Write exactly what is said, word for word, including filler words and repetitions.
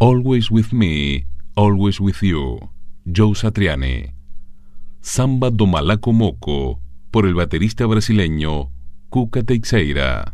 Always With Me, Always With You, Joe Satriani. Samba do Malaco Moco, por el baterista brasileño Cuca Teixeira.